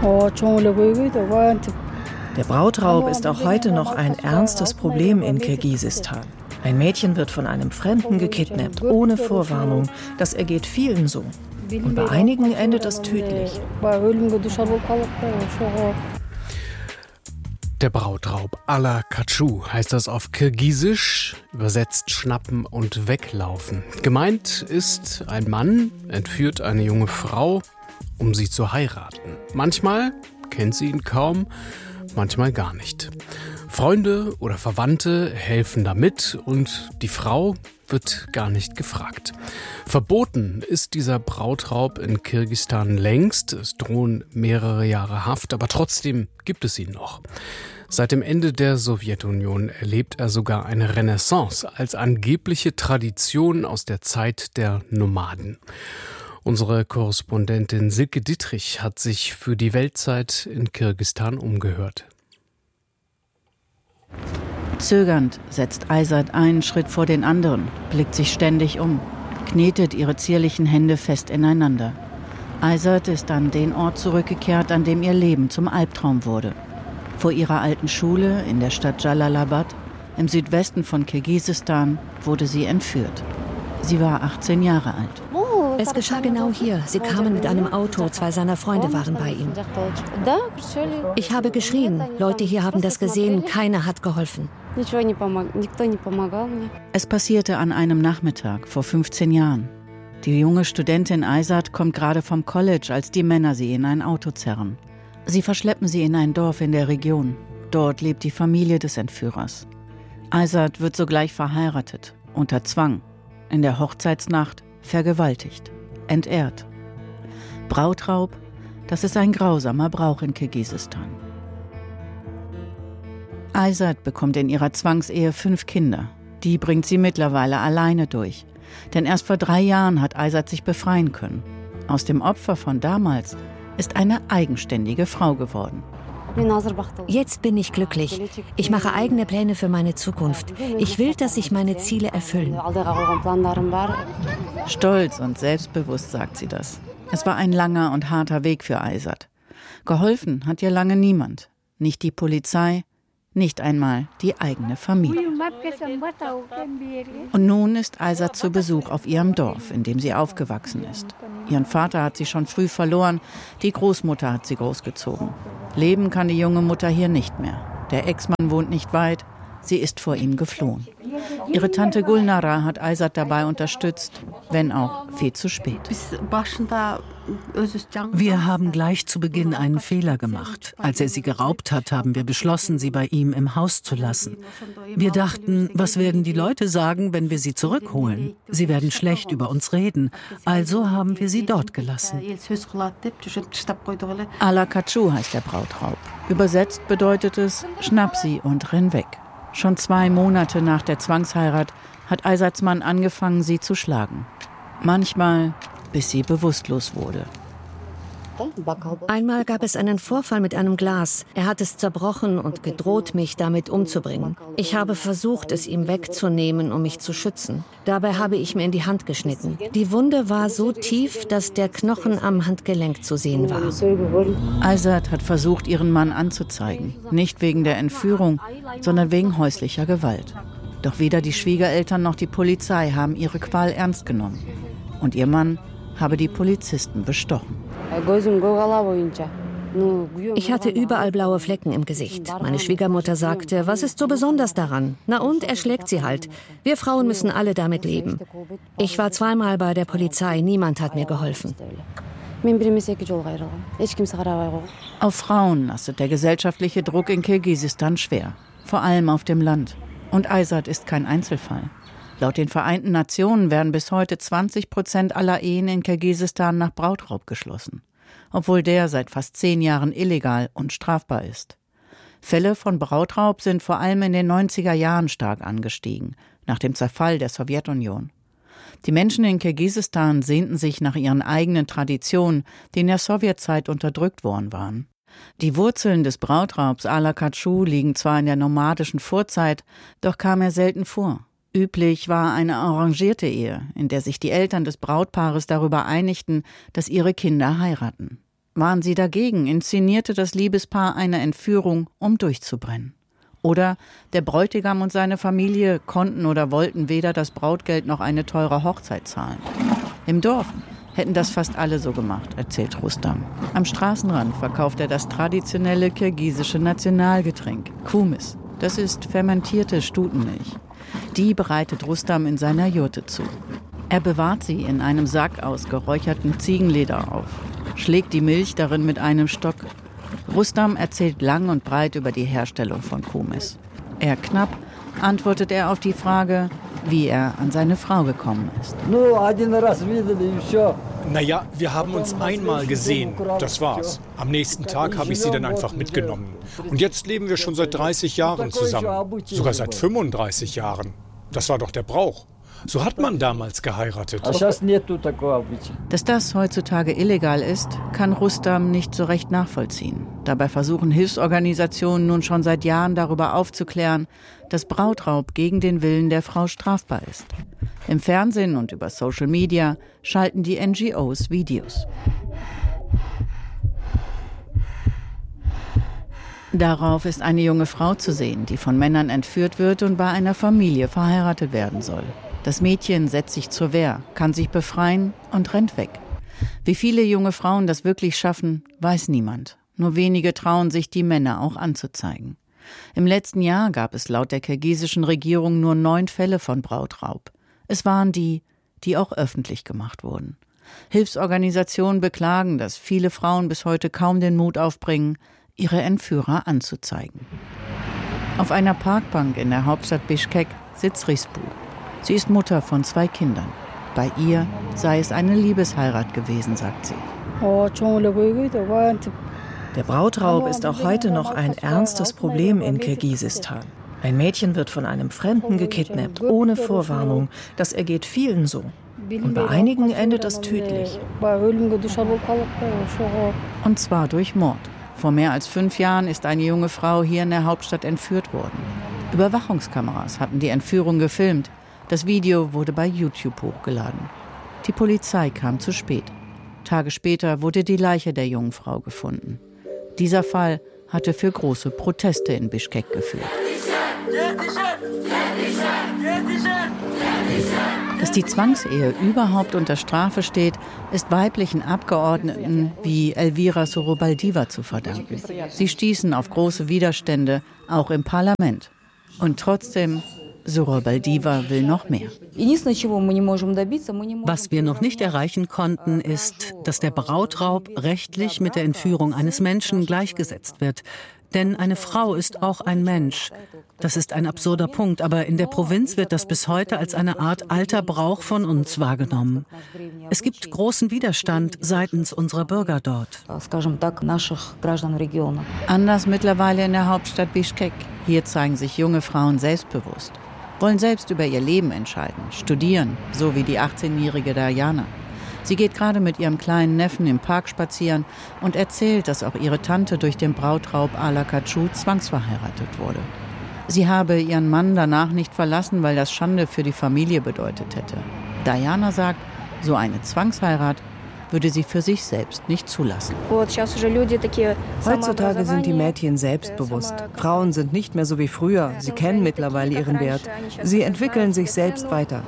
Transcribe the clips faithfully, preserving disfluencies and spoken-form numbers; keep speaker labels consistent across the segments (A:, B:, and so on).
A: Der Brautraub ist auch heute noch ein ernstes Problem in Kirgisistan. Ein Mädchen wird von einem Fremden gekidnappt, ohne Vorwarnung. Das ergeht vielen so. Und bei einigen endet das tödlich.
B: Der Brautraub Ala Kachu heißt das auf Kirgisisch, übersetzt schnappen und weglaufen. Gemeint ist, ein Mann entführt eine junge Frau, um sie zu heiraten. Manchmal kennt sie ihn kaum, manchmal gar nicht. Freunde oder Verwandte helfen damit und die Frau wird gar nicht gefragt. Verboten ist dieser Brautraub in Kirgisistan längst. Es drohen mehrere Jahre Haft, aber trotzdem gibt es ihn noch. Seit dem Ende der Sowjetunion erlebt er sogar eine Renaissance als angebliche Tradition aus der Zeit der Nomaden. Unsere Korrespondentin Silke Dittrich hat sich für die Weltzeit in Kirgisistan umgehört.
C: Zögernd setzt Aysat einen Schritt vor den anderen, blickt sich ständig um, knetet ihre zierlichen Hände fest ineinander. Aysat ist an den Ort zurückgekehrt, an dem ihr Leben zum Albtraum wurde. Vor ihrer alten Schule in der Stadt Jalalabad, im Südwesten von Kirgisistan, wurde sie entführt. Sie war achtzehn Jahre alt.
D: Es geschah genau hier. Sie kamen mit einem Auto, zwei seiner Freunde waren bei ihm. Ich habe geschrien. Leute hier haben das gesehen, keiner hat geholfen.
C: Es passierte an einem Nachmittag vor fünfzehn Jahren. Die junge Studentin Aysat kommt gerade vom College, als die Männer sie in ein Auto zerren. Sie verschleppen sie in ein Dorf in der Region. Dort lebt die Familie des Entführers. Aysat wird sogleich verheiratet, unter Zwang. In der Hochzeitsnacht vergewaltigt, entehrt. Brautraub, das ist ein grausamer Brauch in Kirgisistan. Aysat bekommt in ihrer Zwangsehe fünf Kinder. Die bringt sie mittlerweile alleine durch. Denn erst vor drei Jahren hat Aysat sich befreien können. Aus dem Opfer von damals ist eine eigenständige Frau geworden.
D: Jetzt bin ich glücklich. Ich mache eigene Pläne für meine Zukunft. Ich will, dass sich meine Ziele erfüllen.
C: Stolz und selbstbewusst sagt sie das. Es war ein langer und harter Weg für Aysat. Geholfen hat ihr lange niemand. Nicht die Polizei, nicht einmal die eigene Familie. Und nun ist Aysat zu Besuch auf ihrem Dorf, in dem sie aufgewachsen ist. Ihren Vater hat sie schon früh verloren, die Großmutter hat sie großgezogen. Leben kann die junge Mutter hier nicht mehr. Der Ex-Mann wohnt nicht weit, sie ist vor ihm geflohen. Ihre Tante Gulnara hat Aysat dabei unterstützt, wenn auch viel zu spät.
E: Wir haben gleich zu Beginn einen Fehler gemacht. Als er sie geraubt hat, haben wir beschlossen, sie bei ihm im Haus zu lassen. Wir dachten, was werden die Leute sagen, wenn wir sie zurückholen? Sie werden schlecht über uns reden. Also haben wir sie dort gelassen.
C: Ala Kachu heißt der Brautraub. Übersetzt bedeutet es, schnapp sie und renn weg. Schon zwei Monate nach der Zwangsheirat hat Aysats Mann angefangen, sie zu schlagen. Manchmal, bis sie bewusstlos wurde.
D: Einmal gab es einen Vorfall mit einem Glas. Er hat es zerbrochen und gedroht, mich damit umzubringen. Ich habe versucht, es ihm wegzunehmen, um mich zu schützen. Dabei habe ich mir in die Hand geschnitten. Die Wunde war so tief, dass der Knochen am Handgelenk zu sehen war.
C: Aysat hat versucht, ihren Mann anzuzeigen. Nicht wegen der Entführung, sondern wegen häuslicher Gewalt. Doch weder die Schwiegereltern noch die Polizei haben ihre Qual ernst genommen. Und ihr Mann habe die Polizisten bestochen.
D: Ich hatte überall blaue Flecken im Gesicht. Meine Schwiegermutter sagte, was ist so besonders daran? Na und, er schlägt sie halt. Wir Frauen müssen alle damit leben. Ich war zweimal bei der Polizei, niemand hat mir geholfen.
C: Auf Frauen lastet der gesellschaftliche Druck in Kirgisistan schwer, vor allem auf dem Land. Und Aysat ist kein Einzelfall. Laut den Vereinten Nationen werden bis heute zwanzig Prozent aller Ehen in Kirgisistan nach Brautraub geschlossen, obwohl der seit fast zehn Jahren illegal und strafbar ist. Fälle von Brautraub sind vor allem in den neunziger Jahren stark angestiegen, nach dem Zerfall der Sowjetunion. Die Menschen in Kirgisistan sehnten sich nach ihren eigenen Traditionen, die in der Sowjetzeit unterdrückt worden waren. Die Wurzeln des Brautraubs Ala Kachu liegen zwar in der nomadischen Vorzeit, doch kam er selten vor. Üblich war eine arrangierte Ehe, in der sich die Eltern des Brautpaares darüber einigten, dass ihre Kinder heiraten. Waren sie dagegen, inszenierte das Liebespaar eine Entführung, um durchzubrennen. Oder der Bräutigam und seine Familie konnten oder wollten weder das Brautgeld noch eine teure Hochzeit zahlen. Im Dorf hätten das fast alle so gemacht, erzählt Rustam. Am Straßenrand verkauft er das traditionelle kirgisische Nationalgetränk, Kumis. Das ist fermentierte Stutenmilch. Die bereitet Rustam in seiner Jurte zu. Er bewahrt sie in einem Sack aus geräuchertem Ziegenleder auf, schlägt die Milch darin mit einem Stock. Rustam erzählt lang und breit über die Herstellung von Kumis. Eher knapp antwortet er auf die Frage, wie er an seine Frau gekommen ist.
F: Naja, wir haben uns einmal gesehen, das war's. Am nächsten Tag habe ich sie dann einfach mitgenommen. Und jetzt leben wir schon seit dreißig Jahren zusammen, sogar seit fünfunddreißig Jahren. Das war doch der Brauch. So hat man damals geheiratet.
C: Dass das heutzutage illegal ist, kann Rustam nicht so recht nachvollziehen. Dabei versuchen Hilfsorganisationen nun schon seit Jahren darüber aufzuklären, dass Brautraub gegen den Willen der Frau strafbar ist. Im Fernsehen und über Social Media schalten die N G Os Videos. Darauf ist eine junge Frau zu sehen, die von Männern entführt wird und bei einer Familie verheiratet werden soll. Das Mädchen setzt sich zur Wehr, kann sich befreien und rennt weg. Wie viele junge Frauen das wirklich schaffen, weiß niemand. Nur wenige trauen sich, die Männer auch anzuzeigen. Im letzten Jahr gab es laut der kirgisischen Regierung nur neun Fälle von Brautraub. Es waren die, die auch öffentlich gemacht wurden. Hilfsorganisationen beklagen, dass viele Frauen bis heute kaum den Mut aufbringen, ihre Entführer anzuzeigen. Auf einer Parkbank in der Hauptstadt Bischkek sitzt Rispu. Sie ist Mutter von zwei Kindern. Bei ihr sei es eine Liebesheirat gewesen, sagt sie.
A: Der Brautraub ist auch heute noch ein ernstes Problem in Kirgisistan. Ein Mädchen wird von einem Fremden gekidnappt, ohne Vorwarnung. Das ergeht vielen so. Und bei einigen endet das tödlich.
C: Und zwar durch Mord. Vor mehr als fünf Jahren ist eine junge Frau hier in der Hauptstadt entführt worden. Überwachungskameras hatten die Entführung gefilmt. Das Video wurde bei YouTube hochgeladen. Die Polizei kam zu spät. Tage später wurde die Leiche der jungen Frau gefunden. Dieser Fall hatte für große Proteste in Bischkek geführt. Dass die Zwangsehe überhaupt unter Strafe steht, ist weiblichen Abgeordneten wie Elvira Sorobaldiva zu verdanken. Sie stießen auf große Widerstände, auch im Parlament. Und trotzdem, Sorobaldiva will noch mehr.
E: Was wir noch nicht erreichen konnten, ist, dass der Brautraub rechtlich mit der Entführung eines Menschen gleichgesetzt wird. Denn eine Frau ist auch ein Mensch. Das ist ein absurder Punkt, aber in der Provinz wird das bis heute als eine Art alter Brauch von uns wahrgenommen. Es gibt großen Widerstand seitens unserer Bürger dort.
C: Anders mittlerweile in der Hauptstadt Bischkek. Hier zeigen sich junge Frauen selbstbewusst, wollen selbst über ihr Leben entscheiden, studieren, so wie die achtzehnjährige Dayana. Sie geht gerade mit ihrem kleinen Neffen im Park spazieren und erzählt, dass auch ihre Tante durch den Brautraub Ala Kachu zwangsverheiratet wurde. Sie habe ihren Mann danach nicht verlassen, weil das Schande für die Familie bedeutet hätte. Dayana sagt, so eine Zwangsheirat würde sie für sich selbst nicht zulassen.
G: Heutzutage sind die Mädchen selbstbewusst. Frauen sind nicht mehr so wie früher. Sie kennen mittlerweile ihren Wert. Sie entwickeln sich selbst weiter.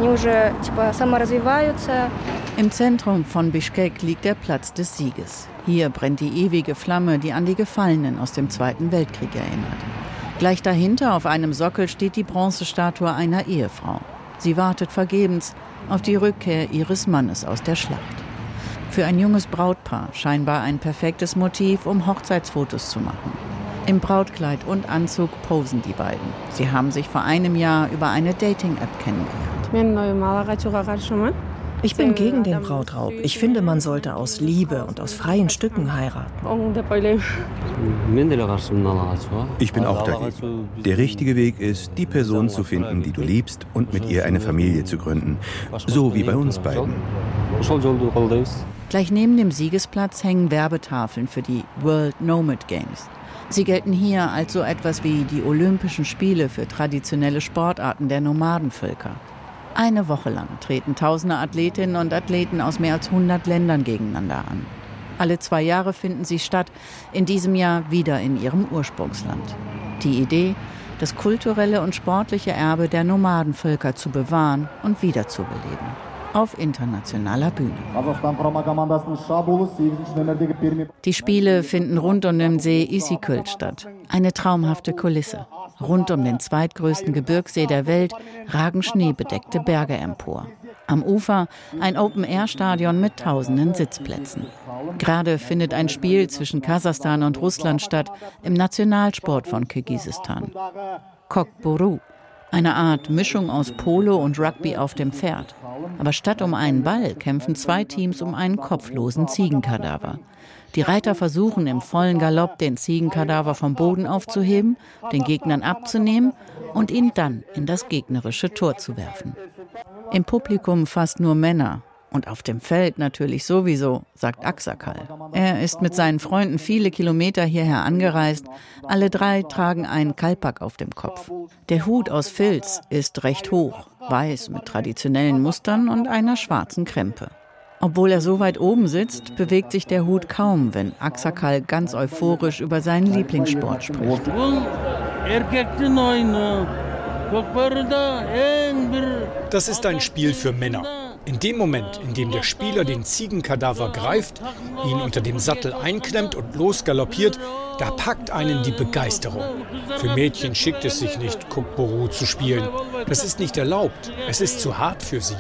C: Im Zentrum von Bischkek liegt der Platz des Sieges. Hier brennt die ewige Flamme, die an die Gefallenen aus dem Zweiten Weltkrieg erinnert. Gleich dahinter auf einem Sockel steht die Bronzestatue einer Ehefrau. Sie wartet vergebens auf die Rückkehr ihres Mannes aus der Schlacht. Für ein junges Brautpaar scheinbar ein perfektes Motiv, um Hochzeitsfotos zu machen. Im Brautkleid und Anzug posen die beiden. Sie haben sich vor einem Jahr über eine Dating-App kennengelernt.
A: Ich bin gegen den Brautraub. Ich finde, man sollte aus Liebe und aus freien Stücken heiraten.
H: Ich bin auch dagegen. Der richtige Weg ist, die Person zu finden, die du liebst, und mit ihr eine Familie zu gründen. So wie bei uns beiden.
C: Gleich neben dem Siegesplatz hängen Werbetafeln für die World Nomad Games. Sie gelten hier als so etwas wie die Olympischen Spiele für traditionelle Sportarten der Nomadenvölker. Eine Woche lang treten tausende Athletinnen und Athleten aus mehr als hundert Ländern gegeneinander an. Alle zwei Jahre finden sie statt, in diesem Jahr wieder in ihrem Ursprungsland. Die Idee, das kulturelle und sportliche Erbe der Nomadenvölker zu bewahren und wiederzubeleben. Auf internationaler Bühne. Die Spiele finden rund um den See Issyk statt. Eine traumhafte Kulisse. Rund um den zweitgrößten Gebirgssee der Welt ragen schneebedeckte Berge empor. Am Ufer ein Open-Air-Stadion mit tausenden Sitzplätzen. Gerade findet ein Spiel zwischen Kasachstan und Russland statt, im Nationalsport von Kirgisistan. Kokboru, eine Art Mischung aus Polo und Rugby auf dem Pferd. Aber statt um einen Ball kämpfen zwei Teams um einen kopflosen Ziegenkadaver. Die Reiter versuchen im vollen Galopp, den Ziegenkadaver vom Boden aufzuheben, den Gegnern abzunehmen und ihn dann in das gegnerische Tor zu werfen. Im Publikum fast nur Männer. Und auf dem Feld natürlich sowieso, sagt Aksakal. Er ist mit seinen Freunden viele Kilometer hierher angereist. Alle drei tragen einen Kalpak auf dem Kopf. Der Hut aus Filz ist recht hoch, weiß mit traditionellen Mustern und einer schwarzen Krempe. Obwohl er so weit oben sitzt, bewegt sich der Hut kaum, wenn Aksakal ganz euphorisch über seinen Lieblingssport spricht.
F: Das ist ein Spiel für Männer. In dem Moment, in dem der Spieler den Ziegenkadaver greift, ihn unter dem Sattel einklemmt und losgaloppiert, da packt einen die Begeisterung. Für Mädchen schickt es sich nicht, Kokboru zu spielen. Das ist nicht erlaubt. Es ist zu hart für sie.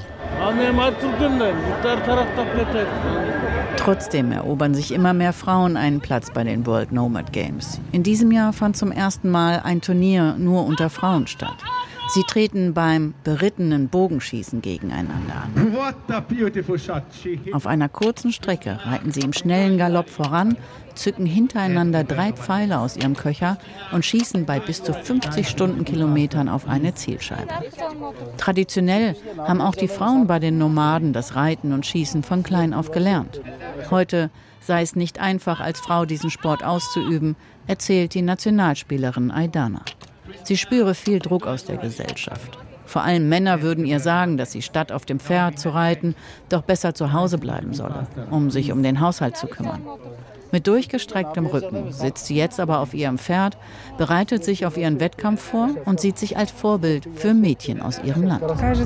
C: Trotzdem erobern sich immer mehr Frauen einen Platz bei den World Nomad Games. In diesem Jahr fand zum ersten Mal ein Turnier nur unter Frauen statt. Sie treten beim berittenen Bogenschießen gegeneinander an. Auf einer kurzen Strecke reiten sie im schnellen Galopp voran, zücken hintereinander drei Pfeile aus ihrem Köcher und schießen bei bis zu fünfzig Stundenkilometern auf eine Zielscheibe. Traditionell haben auch die Frauen bei den Nomaden das Reiten und Schießen von klein auf gelernt. Heute sei es nicht einfach, als Frau diesen Sport auszuüben, erzählt die Nationalspielerin Aidana. Sie spüre viel Druck aus der Gesellschaft. Vor allem Männer würden ihr sagen, dass sie statt auf dem Pferd zu reiten, doch besser zu Hause bleiben solle, um sich um den Haushalt zu kümmern. Mit durchgestrecktem Rücken sitzt sie jetzt aber auf ihrem Pferd, bereitet sich auf ihren Wettkampf vor und sieht sich als Vorbild für Mädchen aus ihrem Land.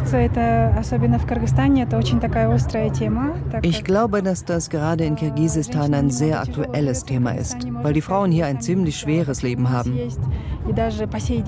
G: Ich glaube, dass das gerade in Kirgisistan ein sehr aktuelles Thema ist, weil die Frauen hier ein ziemlich schweres Leben haben.